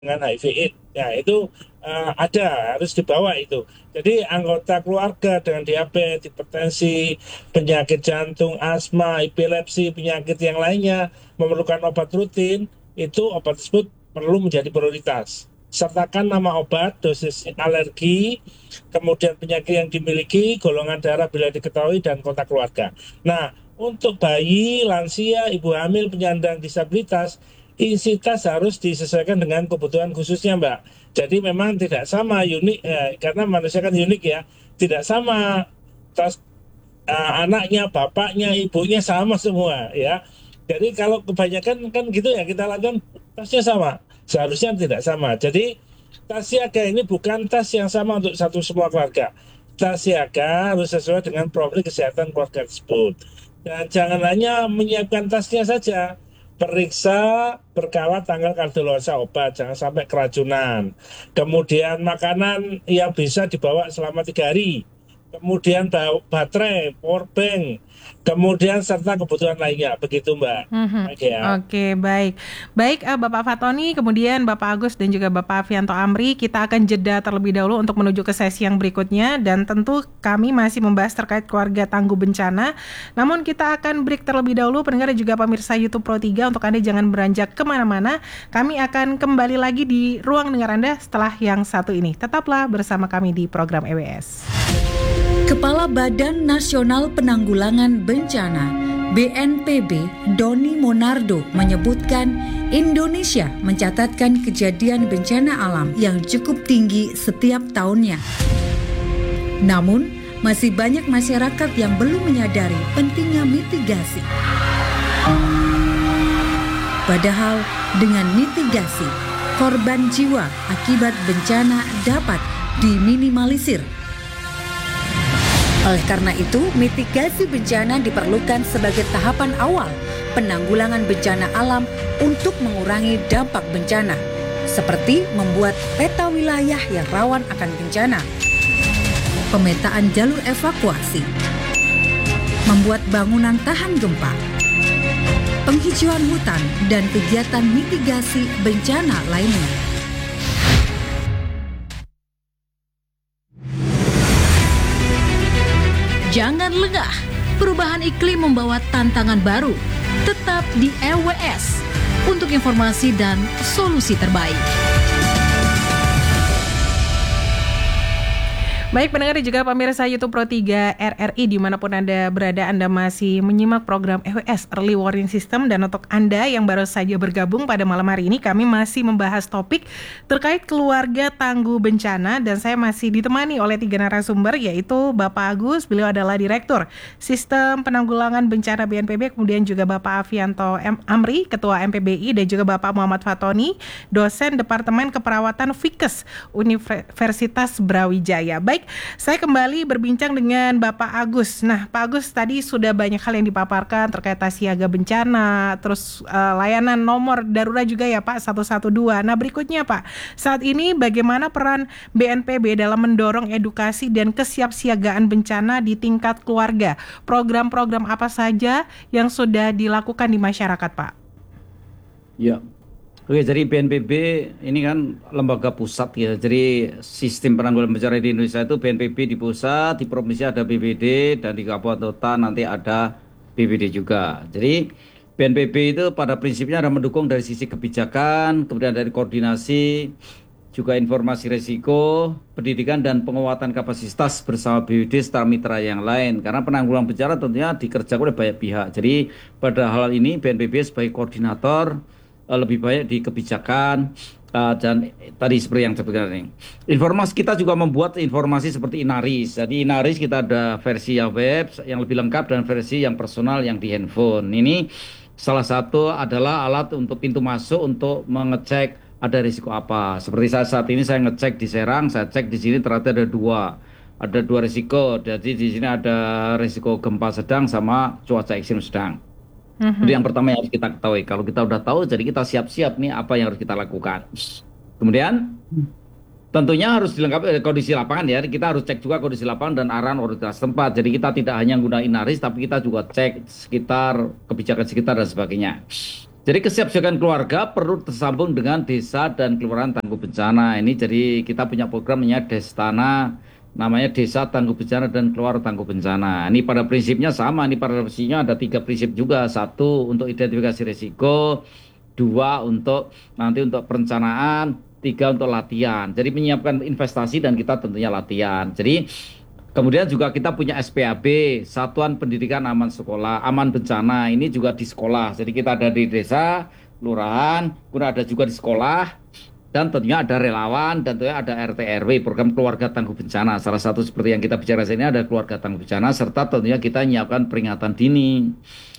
dengan HIV/AIDS. Ya, itu ada, harus dibawa itu. Jadi anggota keluarga dengan diabetes, hipertensi, penyakit jantung, asma, epilepsi, penyakit yang lainnya memerlukan obat rutin, itu obat tersebut perlu menjadi prioritas. Sertakan nama obat, dosis alergi, kemudian penyakit yang dimiliki, golongan darah bila diketahui, dan kontak keluarga. Nah, untuk bayi, lansia, ibu hamil, penyandang disabilitas, isi tas harus disesuaikan dengan kebutuhan khususnya, Mbak. Jadi memang tidak sama unik, karena manusia kan unik ya. Tidak sama tas anaknya, bapaknya, ibunya sama semua ya. Jadi kalau kebanyakan kan gitu ya kita lakukan tasnya sama. Seharusnya tidak sama. Jadi tas siaga ini bukan tas yang sama untuk satu semua keluarga. Tas siaga harus sesuai dengan profil kesehatan keluarga tersebut. Dan jangan hanya menyiapkan tasnya saja, periksa berkala tanggal kadaluarsa obat, jangan sampai keracunan. Kemudian makanan yang bisa dibawa selama 3 hari. Kemudian baterai, power bank, kemudian serta kebutuhan lainnya. Begitu Mbak. Mhm. Oke ya. Oke, baik. Baik, Bapak Fatoni, kemudian Bapak Agus dan juga Bapak Afianto Amri, kita akan jeda terlebih dahulu untuk menuju ke sesi yang berikutnya dan tentu kami masih membahas terkait keluarga tangguh bencana. Namun kita akan break terlebih dahulu, pendengar dan juga pemirsa YouTube Pro 3, untuk Anda jangan beranjak kemana-mana. Kami akan kembali lagi di ruang dengar Anda setelah yang satu ini. Tetaplah bersama kami di program EWS. Kepala Badan Nasional Penanggulangan Bencana BNPB Doni Monardo menyebutkan Indonesia mencatatkan kejadian bencana alam yang cukup tinggi setiap tahunnya. Namun, masih banyak masyarakat yang belum menyadari pentingnya mitigasi. Padahal dengan mitigasi, korban jiwa akibat bencana dapat diminimalisir. Oleh karena itu, mitigasi bencana diperlukan sebagai tahapan awal penanggulangan bencana alam untuk mengurangi dampak bencana, seperti membuat peta wilayah yang rawan akan bencana, pemetaan jalur evakuasi, membuat bangunan tahan gempa, penghijauan hutan, dan kegiatan mitigasi bencana lainnya. Jangan lengah, perubahan iklim membawa tantangan baru. Tetap di EWS untuk informasi dan solusi terbaik. Baik pendengar dan juga pemirsa YouTube Pro 3 RRI dimanapun Anda berada, Anda masih menyimak program EWS Early Warning System. Dan untuk Anda yang baru saja bergabung pada malam hari ini, kami masih membahas topik terkait keluarga tangguh bencana. Dan saya masih ditemani oleh 3 narasumber, yaitu Bapak Agus, beliau adalah Direktur Sistem Penanggulangan Bencana BNPB. Kemudian juga Bapak Afianto Amri, Ketua MPBI. Dan juga Bapak Muhammad Fatoni, Dosen Departemen Keperawatan Fikes Universitas Brawijaya. Baik, saya kembali berbincang dengan Bapak Agus. Nah, Pak Agus, tadi sudah banyak hal yang dipaparkan terkait siaga bencana, terus layanan nomor darurat juga ya Pak, 112. Nah, berikutnya Pak, saat ini bagaimana peran BNPB dalam mendorong edukasi dan kesiapsiagaan bencana di tingkat keluarga? Program-program apa saja yang sudah dilakukan di masyarakat, Pak? Ya, oke, jadi BNPB ini kan lembaga pusat ya. Jadi sistem penanggulangan bencana di Indonesia itu BNPB di pusat, di provinsi ada BPD, dan di kabupaten kota nanti ada BPD juga. Jadi BNPB itu pada prinsipnya ada mendukung dari sisi kebijakan, kemudian dari koordinasi, juga informasi risiko, pendidikan dan penguatan kapasitas bersama BPD serta mitra yang lain. Karena penanggulangan bencana tentunya dikerjakan oleh banyak pihak. Jadi pada hal ini BNPB sebagai koordinator lebih banyak di kebijakan dan tadi seperti yang sebutkan ini. Informasi kita juga membuat informasi seperti Inaris. Jadi Inaris kita ada versi yang web yang lebih lengkap dan versi yang personal yang di handphone. Ini salah satu adalah alat untuk pintu masuk untuk mengecek ada risiko apa. Seperti saat ini saya ngecek di Serang, saya cek di sini ternyata ada dua risiko. Jadi di sini ada risiko gempa sedang sama cuaca ekstrim sedang. Jadi yang pertama yang harus kita ketahui, kalau kita udah tahu, jadi kita siap-siap nih apa yang harus kita lakukan. Kemudian tentunya harus dilengkapi kondisi lapangan ya, kita harus cek juga kondisi lapangan dan arahan otoritas tempat. Jadi kita tidak hanya gunain Inaris, tapi kita juga cek sekitar, kebijakan sekitar dan sebagainya. Jadi kesiapsiagaan keluarga perlu tersambung dengan desa dan kelurahan tangguh bencana. Ini jadi kita punya program namanya Destana, namanya Desa Tangguh Bencana dan Keluarga Tangguh Bencana. Ini pada prinsipnya sama, ini pada prinsipnya ada 3 prinsip juga. 1 untuk identifikasi risiko, 2 untuk nanti untuk perencanaan, 3 untuk latihan. Jadi menyiapkan investasi dan kita tentunya latihan. Jadi kemudian juga kita punya SPAB, Satuan Pendidikan Aman Sekolah, Aman Bencana. Ini juga di sekolah. Jadi kita ada di desa, kelurahan, kemudian ada juga di sekolah, dan tentunya ada relawan, dan tentunya ada RT RW, program Keluarga Tangguh Bencana. Salah satu seperti yang kita bicara sini ada Keluarga Tangguh Bencana, serta tentunya kita menyiapkan peringatan dini.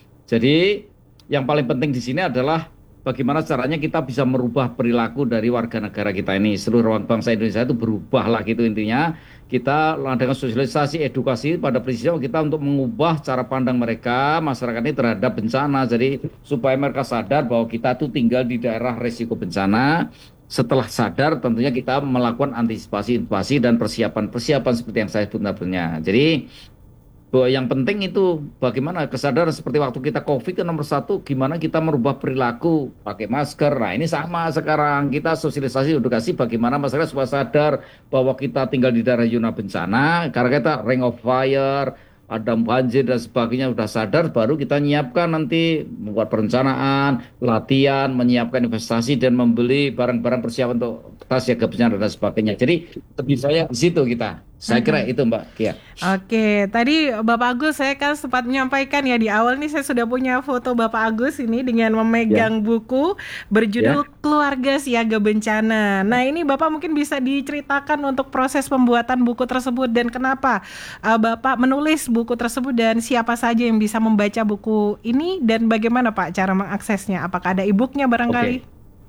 Jadi yang paling penting di sini adalah bagaimana caranya kita bisa merubah perilaku dari warga negara kita ini. Seluruh bangsa Indonesia itu berubah lah gitu intinya. Kita dengan sosialisasi, edukasi pada prinsipnya kita untuk mengubah cara pandang mereka, masyarakat ini terhadap bencana. Jadi supaya mereka sadar bahwa kita tuh tinggal di daerah risiko bencana. Setelah sadar tentunya kita melakukan antisipasi dan persiapan seperti yang saya sebut sebelumnya. Jadi bahwa yang penting itu bagaimana kesadaran seperti waktu kita COVID itu nomor 1, gimana kita merubah perilaku pakai masker. Nah ini sama sekarang kita sosialisasi edukasi bagaimana masyarakat supaya sadar bahwa kita tinggal di daerah zona bencana karena kita ring of fire, ada banjir dan sebagainya, sudah sadar baru kita nyiapkan nanti membuat perencanaan, latihan, menyiapkan investasi dan membeli barang-barang persiapan untuk tas siaga bencana dan sebagainya. Jadi lebih saya di situ kita. Saya kira itu Mbak Kia. Oke, tadi Bapak Agus saya kan sempat menyampaikan ya di awal nih saya sudah punya foto Bapak Agus ini dengan memegang buku berjudul Keluarga Siaga Bencana. Nah ini Bapak mungkin bisa diceritakan untuk proses pembuatan buku tersebut dan kenapa Bapak menulis buku tersebut dan siapa saja yang bisa membaca buku ini dan bagaimana Pak cara mengaksesnya? Apakah ada e-booknya barangkali?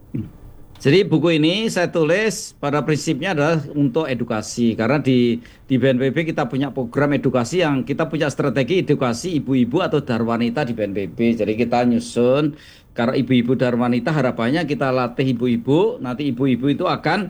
Jadi buku ini saya tulis pada prinsipnya adalah untuk edukasi karena di BNPB kita punya program edukasi yang kita punya strategi edukasi ibu-ibu atau darwanita di BNPB. Jadi kita nyusun karena ibu-ibu darwanita harapannya kita latih ibu-ibu, nanti ibu-ibu itu akan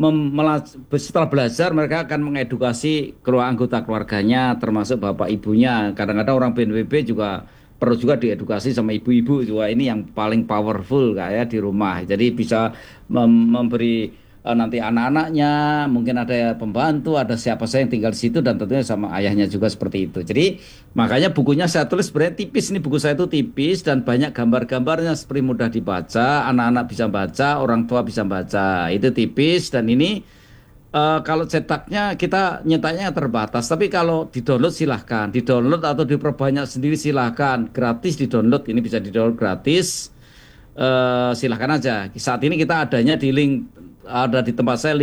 setelah belajar mereka akan mengedukasi anggota keluarganya termasuk bapak ibunya. Kadang-kadang orang BNPB juga perlu juga diedukasi sama ibu-ibu juga, ini yang paling powerful kayak di rumah. Jadi bisa memberi nanti anak-anaknya, mungkin ada pembantu, ada siapa saja yang tinggal di situ dan tentunya sama ayahnya juga seperti itu. Jadi makanya bukunya saya tulis sebenarnya tipis, ini buku saya itu tipis dan banyak gambar-gambarnya seperti mudah dibaca, anak-anak bisa baca, orang tua bisa baca. Itu tipis dan ini kalau cetaknya kita nyetaknya terbatas, tapi kalau di-download silahkan, di-download atau diperbanyak sendiri silahkan, gratis di-download, ini bisa di-download gratis, silahkan aja. Saat ini kita adanya di link, ada di tempat saya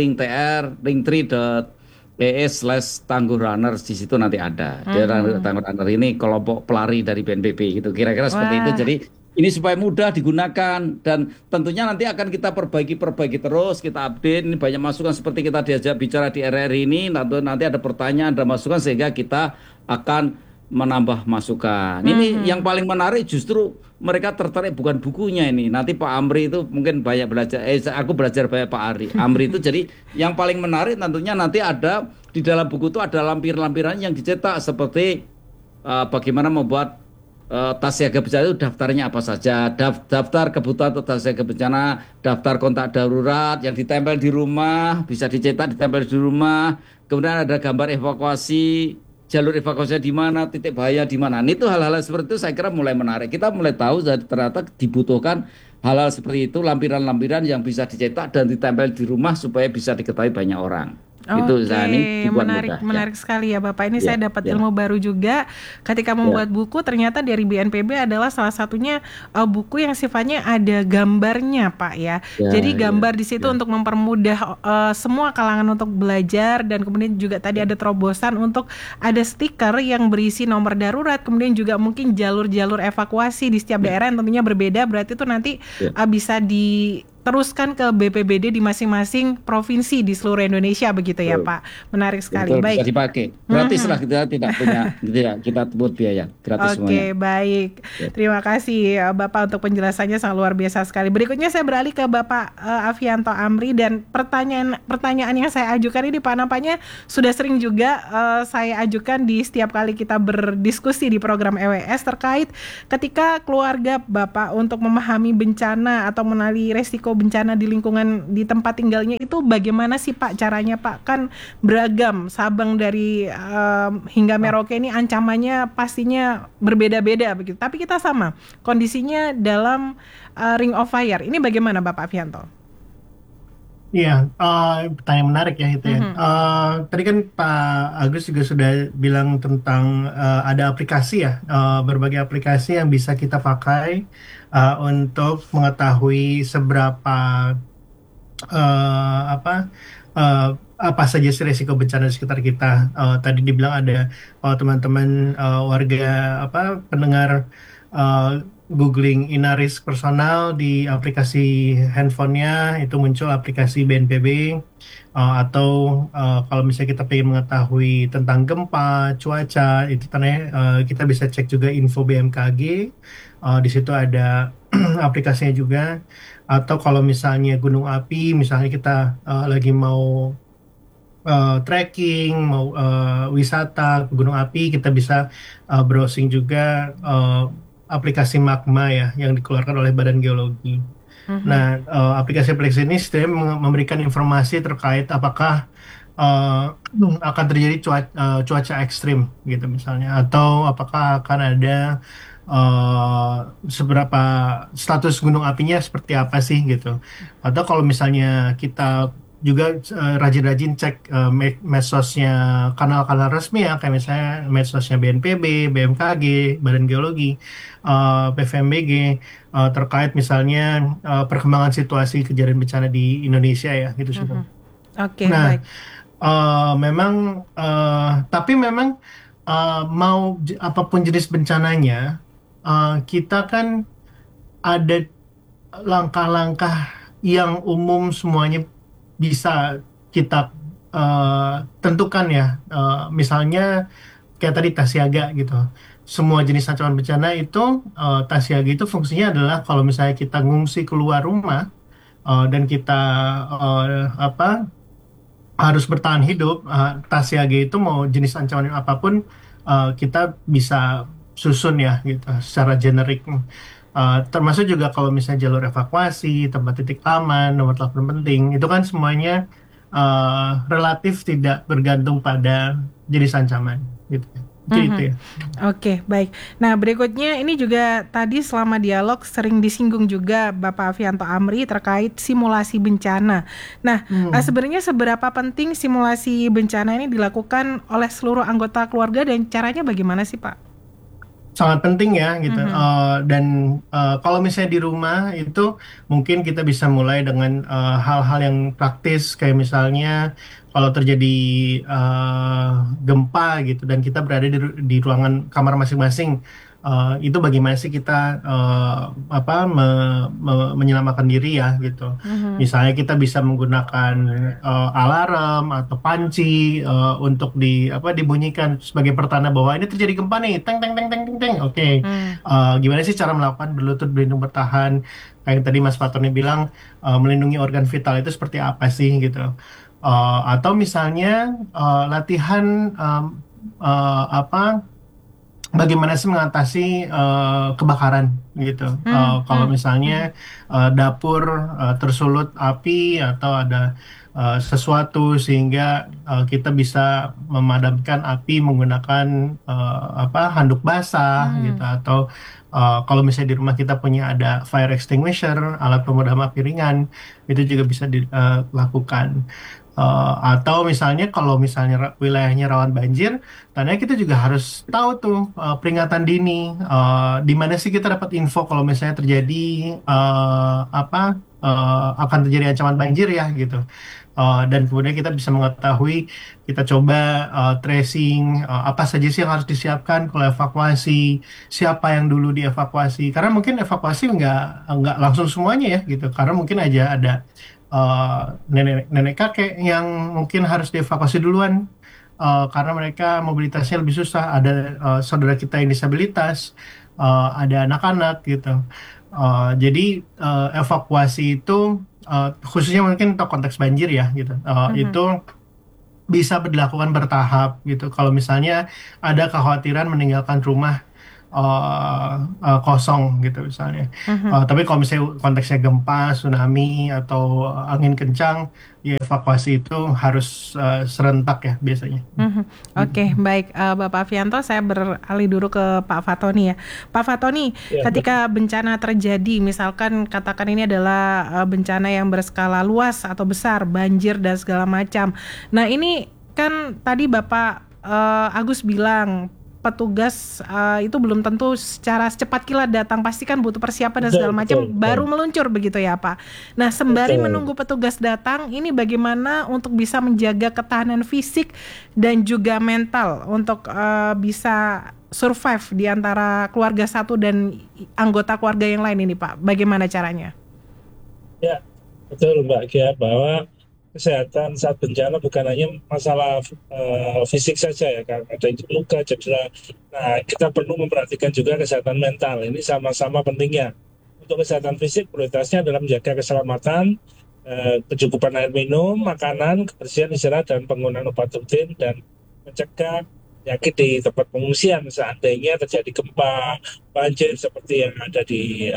linktree.ee/tangguhrunners, di situ nanti ada. Dia Tangguh Runner ini kelompok pelari dari BNPB gitu, kira-kira seperti itu. Jadi ini supaya mudah digunakan dan tentunya nanti akan kita perbaiki terus, kita update. Ini banyak masukan seperti kita diajak bicara di RRI ini, nanti ada pertanyaan, ada masukan sehingga kita akan menambah masukan. Ini yang paling menarik justru mereka tertarik bukan bukunya ini. Nanti Pak Amri itu mungkin banyak belajar, aku belajar banyak Pak Amri itu. Jadi yang paling menarik tentunya nanti ada di dalam buku itu ada lampiran-lampiran yang dicetak seperti bagaimana membuat tas siaga bencana itu daftarnya apa saja, daftar kebutuhan tas siaga bencana, daftar kontak darurat yang ditempel di rumah, bisa dicetak ditempel di rumah, kemudian ada gambar evakuasi, jalur evakuasinya di mana, titik bahaya di mana. Itu hal-hal seperti itu saya kira mulai menarik. Kita mulai tahu ternyata dibutuhkan hal-hal seperti itu, lampiran-lampiran yang bisa dicetak dan ditempel di rumah supaya bisa diketahui banyak orang. Itu menarik sekali ya Bapak. Ini saya dapat ilmu baru juga ketika membuat buku. Ternyata dari BNPB adalah salah satunya buku yang sifatnya ada gambarnya Pak ya. Jadi gambar di situ untuk mempermudah semua kalangan untuk belajar dan kemudian juga tadi ada terobosan untuk ada stiker yang berisi nomor darurat, kemudian juga mungkin jalur-jalur evakuasi di setiap daerah yang tentunya berbeda. Berarti itu nanti bisa di diteruskan ke BPBD di masing-masing provinsi di seluruh Indonesia begitu ya Betul. Pak. Menarik sekali. Betul, bisa Baik. dipakai. Gratis Mhm. lah, kita tidak punya, tidak kita buat biaya, gratis semuanya. Oke, baik. Ya. Terima kasih Bapak untuk penjelasannya sangat luar biasa sekali. Berikutnya saya beralih ke Bapak Afianto Amri, dan pertanyaan yang saya ajukan ini Pak, nampaknya sudah sering juga saya ajukan di setiap kali kita berdiskusi di program EWS terkait ketika keluarga Bapak untuk memahami bencana atau mengenali resiko bencana di lingkungan di tempat tinggalnya itu bagaimana sih Pak caranya Pak? Kan beragam, Sabang dari hingga Merauke ini ancamannya pastinya berbeda-beda begitu. Tapi kita sama kondisinya dalam ring of fire. Ini bagaimana Bapak Afianto? Iya, pertanyaan menarik ya itu ya. Tadi kan Pak Agus juga sudah bilang tentang ada aplikasi ya, berbagai aplikasi yang bisa kita pakai untuk mengetahui seberapa apa apa saja sih risiko bencana di sekitar kita. Tadi dibilang ada teman-teman warga pendengar googling Inaris personal di aplikasi handphonenya itu muncul aplikasi BNPB, atau kalau misalnya kita pengen mengetahui tentang gempa, cuaca itu tanya kita bisa cek juga info BMKG. Di situ ada aplikasinya juga. Atau kalau misalnya gunung api, misalnya kita lagi mau trekking, mau wisata ke gunung api, kita bisa browsing juga aplikasi magma ya yang dikeluarkan oleh Badan Geologi. Nah, aplikasi-aplikasi ini setidaknya memberikan informasi terkait apakah akan terjadi cuaca ekstrim gitu misalnya, atau apakah akan ada seberapa status gunung apinya seperti apa sih gitu. Atau kalau misalnya kita juga rajin-rajin cek medsosnya kanal-kanal resmi ya, kayak misalnya medsosnya BNPB, BMKG, Badan Geologi, PVMBG, terkait misalnya perkembangan situasi kejadian bencana di Indonesia ya gitu sih. Oke, Nah, baik. tapi memang apapun jenis bencananya, kita kan ada langkah-langkah yang umum semuanya bisa kita tentukan ya. Misalnya kayak tadi tas siaga gitu. Semua jenis ancaman bencana itu tas siaga itu fungsinya adalah kalau misalnya kita ngungsi keluar rumah dan kita harus bertahan hidup, tas siaga itu mau jenis ancaman apapun kita bisa susun ya gitu secara generik. Termasuk juga kalau misalnya jalur evakuasi, tempat titik aman, nomor telepon penting, itu kan semuanya relatif tidak bergantung pada jenis ancaman gitu. Itu ya. Oke, baik. Nah, berikutnya ini juga tadi selama dialog sering disinggung juga Bapak Afianto Amri terkait simulasi bencana. Nah, sebenarnya seberapa penting simulasi bencana ini dilakukan oleh seluruh anggota keluarga dan caranya bagaimana sih, Pak? Sangat penting ya gitu. Dan kalau misalnya di rumah itu mungkin kita bisa mulai dengan hal-hal yang praktis, kayak misalnya kalau terjadi gempa gitu dan kita berada di ruangan kamar masing-masing, itu bagaimana sih kita menyelamatkan diri ya gitu. Misalnya kita bisa menggunakan alarm atau panci untuk dibunyikan sebagai pertanda bahwa ini terjadi gempa nih, teng teng teng teng teng teng. Oke. Gimana sih cara melakukan berlutut berlindung bertahan? Kayak yang tadi Mas Fatoni bilang, melindungi organ vital itu seperti apa sih gitu. Atau misalnya latihan bagaimana sih mengatasi kebakaran gitu. Kalau misalnya dapur tersulut api atau ada sesuatu sehingga kita bisa memadamkan api menggunakan handuk basah gitu, atau kalau misalnya di rumah kita punya ada fire extinguisher, alat pemadam api ringan, itu juga bisa dilakukan. Atau misalnya kalau misalnya wilayahnya rawan banjir, tandanya kita juga harus tahu tuh peringatan dini, di mana sih kita dapat info kalau misalnya terjadi akan terjadi ancaman banjir ya gitu. Dan kemudian kita bisa mengetahui, kita coba tracing apa saja sih yang harus disiapkan kalau evakuasi, siapa yang dulu dievakuasi. Karena mungkin evakuasi nggak langsung semuanya ya gitu. Karena mungkin aja ada nenek kakek yang mungkin harus dievakuasi duluan karena mereka mobilitasnya lebih susah. Ada saudara kita yang disabilitas, ada anak-anak gitu. Jadi evakuasi itu khususnya mungkin untuk konteks banjir ya gitu. Itu bisa dilakukan bertahap gitu. Kalau misalnya ada kekhawatiran meninggalkan rumah kosong gitu misalnya. Tapi kalau misalnya konteksnya gempa, tsunami atau angin kencang, ya evakuasi itu harus serentak ya biasanya. Oke, baik Bapak Avianto, saya beralih dulu ke Pak Fatoni ya. Pak Fatoni, Ya, ketika bencana terjadi, misalkan katakan ini adalah bencana yang berskala luas atau besar, banjir dan segala macam. Nah ini kan tadi Bapak Agus bilang petugas itu belum tentu secara secepat kilat datang, pasti kan butuh persiapan dan segala macam baru meluncur begitu ya Pak. Nah sembari menunggu petugas datang, ini bagaimana untuk bisa menjaga ketahanan fisik dan juga mental untuk bisa survive di antara keluarga satu dan anggota keluarga yang lain ini Pak, bagaimana caranya? Ya, betul Mbak Kia, bahwa kesehatan saat bencana bukan hanya masalah fisik saja ya, kan ada luka, cedera. Nah, kita perlu memperhatikan juga kesehatan mental. Ini sama-sama pentingnya. Untuk kesehatan fisik, prioritasnya adalah menjaga keselamatan, kecukupan air minum, makanan, kebersihan istirahat, dan penggunaan obat rutin, dan mencegah penyakit di tempat pengungsian seandainya terjadi gempa, banjir seperti yang ada di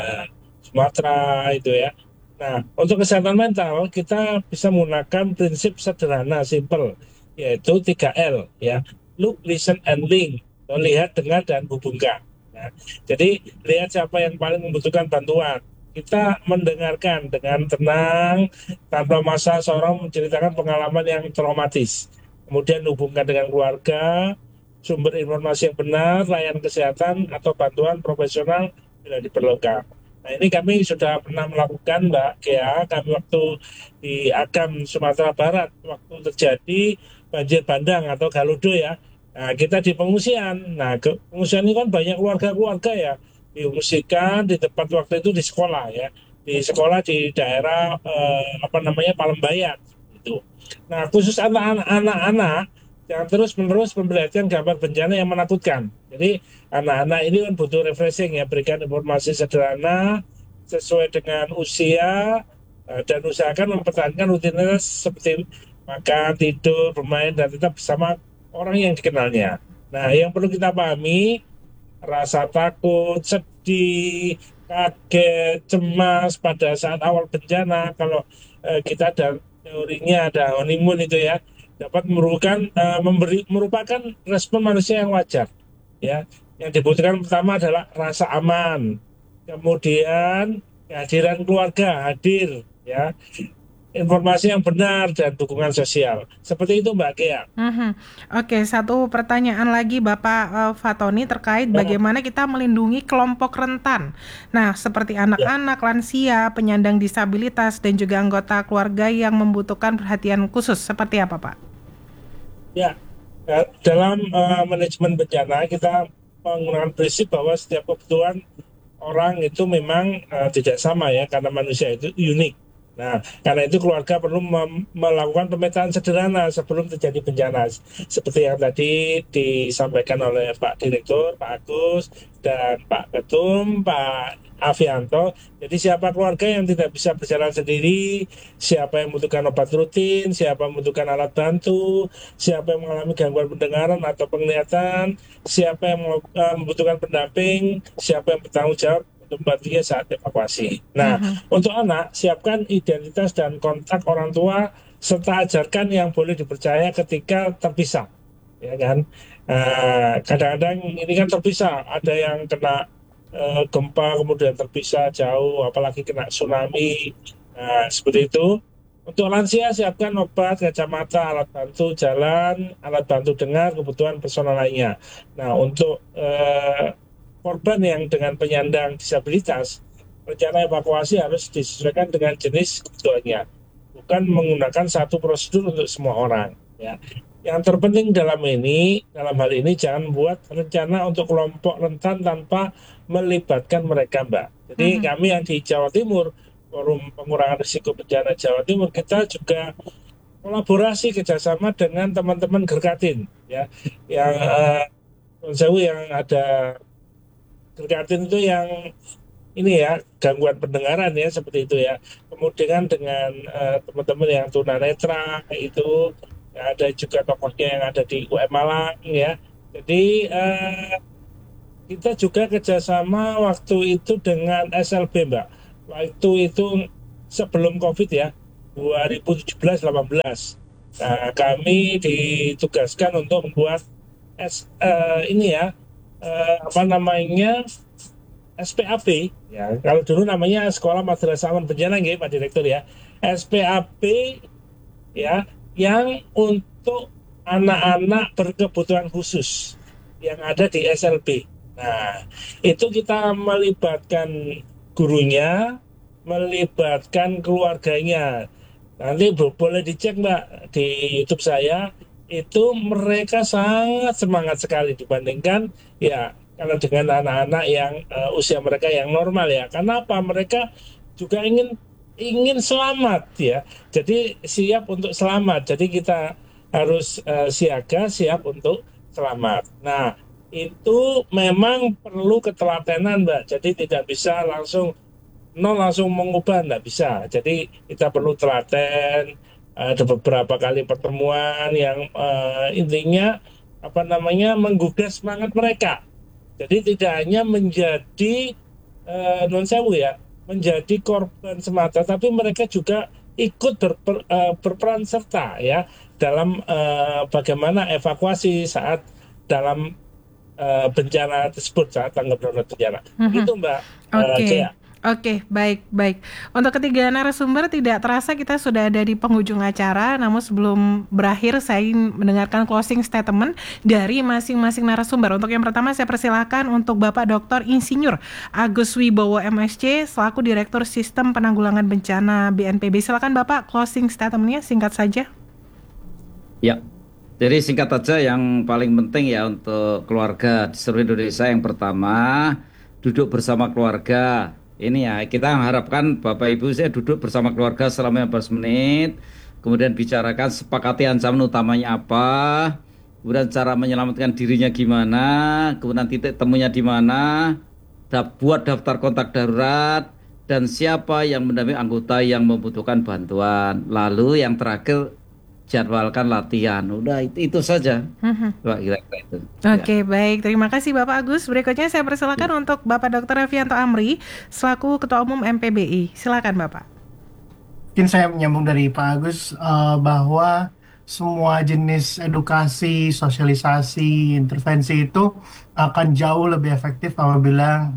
Sumatera itu ya. Nah, untuk kesehatan mental kita bisa menggunakan prinsip sederhana, simple, yaitu 3L ya. Look, listen, and link. Lihat, dengar, dan hubungkan. Nah, jadi lihat siapa yang paling membutuhkan bantuan. Kita mendengarkan dengan tenang, tanpa masa seorang menceritakan pengalaman yang traumatis. Kemudian hubungkan dengan keluarga, sumber informasi yang benar, layanan kesehatan, atau bantuan profesional bila diperlukan. Nah, ini kami sudah pernah melakukan Mbak Gea, kami waktu di Agam, Sumatera Barat, waktu terjadi banjir bandang atau Galudo ya. Nah, kita di pengungsian. Nah, pengungsian ini kan banyak keluarga-keluarga ya, diungsikan di tempat waktu itu di sekolah ya, di sekolah di daerah Palembayan itu. Nah, khusus anak-anak yang terus-menerus memperlihatkan gambar bencana yang menakutkan. Jadi anak-anak ini kan butuh refreshing ya, berikan informasi sederhana sesuai dengan usia dan usahakan mempertahankan rutinitas seperti makan, tidur, bermain, dan tetap bersama orang yang dikenalnya. Nah, yang perlu kita pahami, rasa takut, sedih, kaget, cemas pada saat awal bencana, kalau kita ada teorinya ada honeymoon itu ya, dapat merupakan respon manusia yang wajar ya. Yang dibutuhkan pertama adalah rasa aman, kemudian kehadiran keluarga hadir ya, informasi yang benar, dan dukungan sosial. Seperti itu Mbak Kia. Oke, satu pertanyaan lagi Bapak Fatoni terkait bagaimana kita melindungi kelompok rentan. Nah, seperti anak-anak, lansia, penyandang disabilitas, dan juga anggota keluarga yang membutuhkan perhatian khusus. Seperti apa Pak? Ya, dalam manajemen bencana kita menggunakan prinsip bahwa setiap kebutuhan orang itu memang tidak sama ya, karena manusia itu unik. Nah, karena itu keluarga perlu melakukan pemetaan sederhana sebelum terjadi bencana. Seperti yang tadi disampaikan oleh Pak Direktur, Pak Agus, dan Pak Ketum, Pak Avianto. Jadi siapa keluarga yang tidak bisa berjalan sendiri, siapa yang membutuhkan obat rutin, siapa yang membutuhkan alat bantu, siapa yang mengalami gangguan pendengaran atau penglihatan, siapa yang membutuhkan pendamping, siapa yang bertanggung jawab membantunya saat evakuasi. Nah, untuk anak, siapkan identitas dan kontak orang tua, serta ajarkan yang boleh dipercaya ketika terpisah. Ya kan? Kadang-kadang ini kan terpisah, ada yang kena gempa kemudian terpisah jauh, apalagi kena tsunami. Seperti itu. Untuk lansia siapkan obat, kacamata, alat bantu jalan, alat bantu dengar, kebutuhan personal lainnya. Nah, untuk korban yang dengan penyandang disabilitas, rencana evakuasi harus disesuaikan dengan jenis kebutuhannya, bukan menggunakan satu prosedur untuk semua orang. Ya. Yang terpenting dalam hal ini jangan buat rencana untuk kelompok rentan tanpa melibatkan mereka, Mbak. Jadi kami yang di Jawa Timur, Forum Pengurangan Risiko Bencana Jawa Timur, kita juga kolaborasi kerjasama dengan teman-teman Gerkatin, ya, yang yang ada Gerkatin itu yang ini ya, gangguan pendengaran ya, seperti itu ya. Kemudian dengan teman-teman yang tunanetra itu, ya, ada juga tokohnya yang ada di UM Malang ya. Jadi kita juga kerjasama waktu itu dengan SLB, Mbak. Waktu itu sebelum COVID ya, 2017-18. Nah, kami ditugaskan untuk membuat ini ya, apa namanya, SPAP ya. Kalau dulu namanya Sekolah Madrasah Aman Bencana nggih, Pak Direktur ya. SPAP ya, yang untuk anak-anak berkebutuhan khusus yang ada di SLB. Nah, itu kita melibatkan gurunya, melibatkan keluarganya. Nanti boleh dicek, Mbak, di YouTube saya, itu mereka sangat semangat sekali dibandingkan ya kalau dengan anak-anak yang usia mereka yang normal ya. Karena apa? Mereka juga ingin selamat ya. Jadi siap untuk selamat. Jadi kita harus siaga, siap untuk selamat. Nah, itu memang perlu ketelatenan, Mbak. Jadi tidak bisa langsung mengubah, nggak bisa. Jadi kita perlu telaten. Ada beberapa kali pertemuan yang intinya apa namanya, menggugah semangat mereka. Jadi tidak hanya menjadi non sewu ya, menjadi korban semata, tapi mereka juga ikut berperan serta ya dalam bagaimana evakuasi saat dalam bencana tersebut, saat tanggap darurat bencana. Itu, Mbak. Oke. Oke, baik. Untuk ketiga narasumber, tidak terasa kita sudah ada di penghujung acara. Namun sebelum berakhir, saya ingin mendengarkan closing statement dari masing-masing narasumber. Untuk yang pertama, saya persilahkan untuk Bapak Dr. Insinyur Agus Wibowo MSc, selaku Direktur Sistem Penanggulangan Bencana BNPB. Silakan Bapak, closing statement-nya singkat saja. Ya, jadi singkat saja, yang paling penting ya untuk keluarga di seluruh Indonesia, yang pertama, duduk bersama keluarga. Ini ya, kita harapkan Bapak Ibu saya duduk bersama keluarga selama 15 menit, kemudian bicarakan, sepakati ancaman utamanya apa, kemudian cara menyelamatkan dirinya gimana, kemudian titik temunya di mana, buat daftar kontak darurat, dan siapa yang mendampingi anggota yang membutuhkan bantuan. Lalu yang terakhir, jadwalkan latihan. Udah itu saja. Kira-kira itu. Oke, baik. Terima kasih Bapak Agus. Berikutnya saya persilakan untuk Bapak Dr. Revianto Amri selaku Ketua Umum MPBI. Silakan Bapak. Mungkin saya menyambung dari Pak Agus bahwa semua jenis edukasi, sosialisasi, intervensi itu akan jauh lebih efektif apabila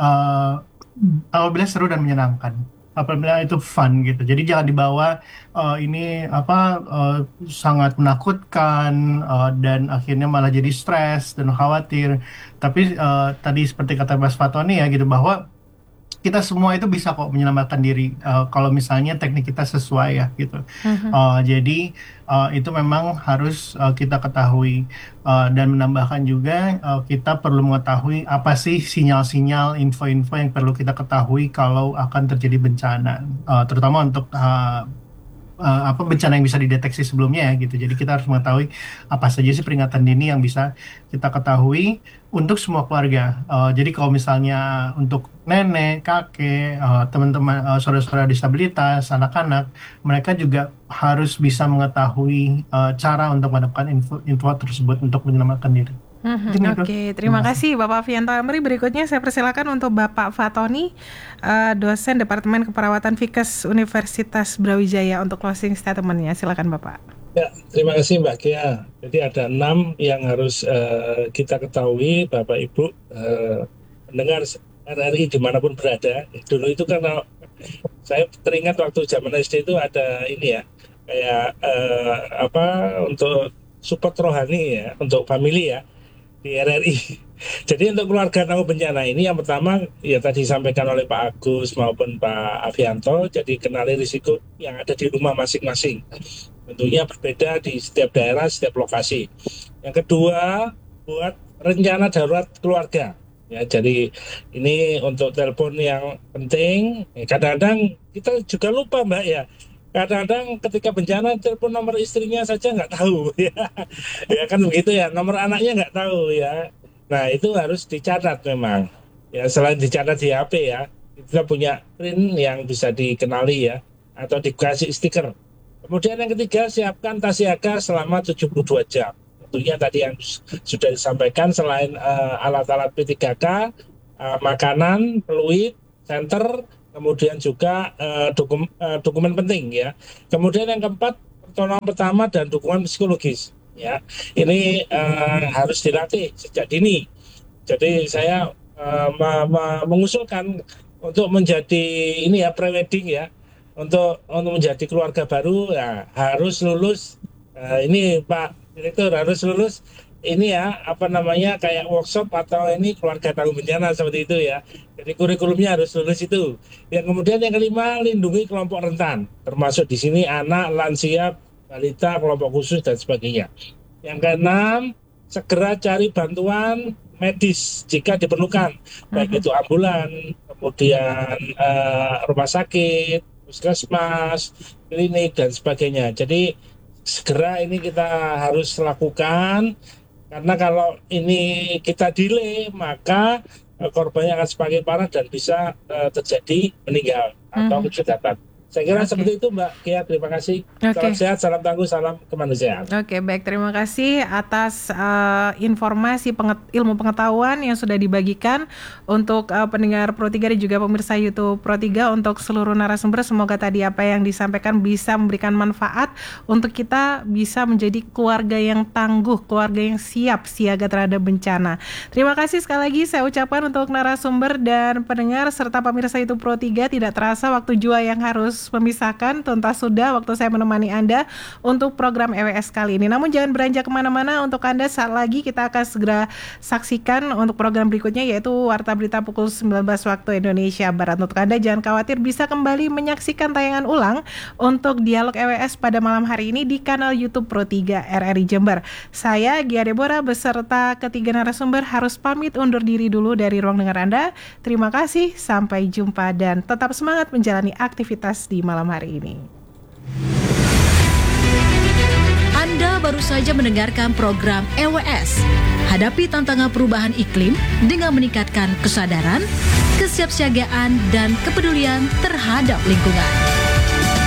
seru dan menyenangkan. Apabila itu fun gitu. Jadi jangan dibawa ini sangat menakutkan dan akhirnya malah jadi stres dan khawatir. Tapi tadi seperti kata Mas Fatoni ya gitu, bahwa kita semua itu bisa kok menyelamatkan diri kalau misalnya teknik kita sesuai ya gitu. Jadi itu memang harus kita ketahui dan menambahkan juga kita perlu mengetahui apa sih sinyal-sinyal, info-info yang perlu kita ketahui kalau akan terjadi bencana, terutama untuk bencana yang bisa dideteksi sebelumnya ya gitu. Jadi kita harus mengetahui apa saja sih peringatan dini yang bisa kita ketahui untuk semua keluarga. Jadi kalau misalnya untuk nenek, kakek, teman-teman, saudara-saudara disabilitas, anak-anak, mereka juga harus bisa mengetahui cara untuk mendapatkan info tersebut untuk menyelamatkan diri. Oke, terima kasih Bapak Vianto Amri. Berikutnya saya persilakan untuk Bapak Fatoni, dosen Departemen Keperawatan Fikes Universitas Brawijaya, untuk closing statement-nya. Silakan Bapak. Ya, terima kasih Mbak Kia. Jadi ada 6 yang harus kita ketahui, Bapak Ibu pendengar RRI dimanapun berada. Dulu itu karena Saya teringat waktu zaman SD itu ada ini ya, kayak untuk support rohani ya, untuk family ya di RRI. Jadi untuk keluarga tangguh bencana ini yang pertama ya tadi disampaikan oleh Pak Agus maupun Pak Avianto, jadi kenali risiko yang ada di rumah masing-masing. Tentunya berbeda di setiap daerah, setiap lokasi. Yang kedua, buat rencana darurat keluarga. Ya, jadi ini untuk telepon yang penting. Kadang-kadang kita juga lupa Mbak ya. Kadang-kadang ketika bencana telepon nomor istrinya saja nggak tahu ya. Ya kan begitu ya, nomor anaknya nggak tahu ya. Nah itu harus dicatat memang. Ya selain dicatat di HP ya, kita punya print yang bisa dikenali ya, atau dikasih stiker. Kemudian yang ketiga, siapkan tas siaga selama 72 jam. Tentunya tadi yang sudah disampaikan selain alat-alat P3K, makanan, fluid, senter, kemudian juga dokumen penting ya. Kemudian yang keempat, pertolongan pertama dan dukungan psikologis ya. Ini harus dilatih sejak dini. Jadi saya mengusulkan untuk menjadi ini ya pre-wedding ya. Untuk menjadi keluarga baru ya harus lulus ini Pak Direktur harus lulus ini ya kayak workshop atau ini keluarga tangguh bencana seperti itu ya. Jadi kurikulumnya harus lulus itu. Yang kemudian yang kelima, lindungi kelompok rentan, termasuk di sini anak, lansia, balita, kelompok khusus dan sebagainya. Yang keenam, segera cari bantuan medis jika diperlukan, baik itu ambulan, kemudian rumah sakit, puskesmas, klinik dan sebagainya. Jadi segera ini kita harus lakukan, karena kalau ini kita delay maka korbannya akan semakin parah dan bisa terjadi meninggal atau kecelakaan. Saya kira seperti itu Mbak Kia, terima kasih. Salam sehat, salam tangguh, salam kemanusiaan. Oke, baik, terima kasih atas informasi ilmu pengetahuan yang sudah dibagikan untuk pendengar Pro 3 dan juga pemirsa YouTube Pro 3. Untuk seluruh narasumber, semoga tadi apa yang disampaikan bisa memberikan manfaat untuk kita bisa menjadi keluarga yang tangguh, keluarga yang siap siaga terhadap bencana. Terima kasih sekali lagi saya ucapkan untuk narasumber dan pendengar serta pemirsa YouTube Pro 3. Tidak terasa waktu jua yang harus memisahkan, tuntas sudah waktu saya menemani Anda untuk program EWS kali ini. Namun jangan beranjak kemana-mana, untuk Anda saat lagi kita akan segera saksikan untuk program berikutnya, yaitu Warta Berita pukul 19 waktu Indonesia Barat. Untuk Anda jangan khawatir, bisa kembali menyaksikan tayangan ulang untuk Dialog EWS pada malam hari ini di kanal YouTube Pro 3 RRI Jember. Saya Gia Deborah beserta ketiga narasumber harus pamit undur diri dulu dari ruang dengar Anda. Terima kasih, sampai jumpa dan tetap semangat menjalani aktivitas di malam hari ini. Anda baru saja mendengarkan program EWS. Hadapi tantangan perubahan iklim dengan meningkatkan kesadaran, kesiapsiagaan, dan kepedulian terhadap lingkungan.